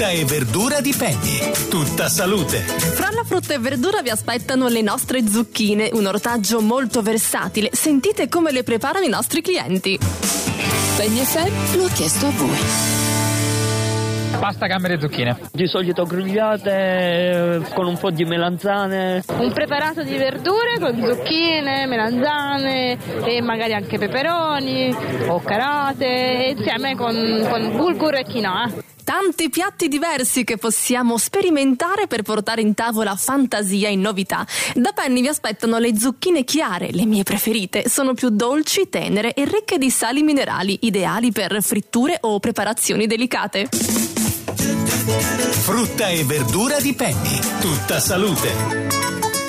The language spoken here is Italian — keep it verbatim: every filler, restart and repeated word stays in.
Frutta e verdura di Penny, tutta salute. Fra la frutta e verdura vi aspettano le nostre zucchine, un ortaggio molto versatile. Sentite come le preparano i nostri clienti. Penny F M lo ha chiesto a voi. Pasta, gamberi e zucchine. Di solito grigliate con un po' di melanzane. Un preparato di verdure con zucchine, melanzane e magari anche peperoni o carate, insieme con, con bulgur e quinoa. Tanti piatti diversi che possiamo sperimentare per portare in tavola fantasia e novità. Da Penny vi aspettano le zucchine chiare, le mie preferite. Sono più dolci, tenere e ricche di sali minerali, ideali per fritture o preparazioni delicate. Frutta e verdura di Penny, tutta salute.